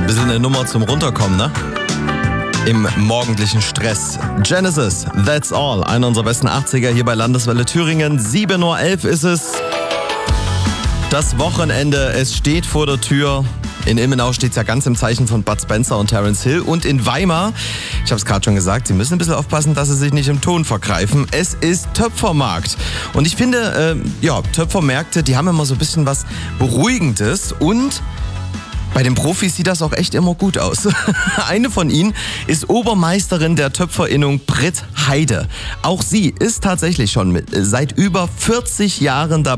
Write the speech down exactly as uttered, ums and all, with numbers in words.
bisschen eine Nummer zum Runterkommen, ne? Im morgendlichen Stress. Genesis, That's All. Einer unserer besten achtziger hier bei Landeswelle Thüringen. sieben Uhr elf ist es. Das Wochenende, es steht vor der Tür. In Ilmenau steht es ja ganz im Zeichen von Bud Spencer und Terence Hill. Und in Weimar, ich habe es gerade schon gesagt, Sie müssen ein bisschen aufpassen, dass Sie sich nicht im Ton vergreifen. Es ist Töpfermarkt. Und ich finde, äh, ja, Töpfermärkte, die haben immer so ein bisschen was Beruhigendes. Und bei den Profis sieht das auch echt immer gut aus. Eine von ihnen ist Obermeisterin der Töpferinnung Britt Heide. Auch sie ist tatsächlich schon mit, seit über vierzig Jahren dabei.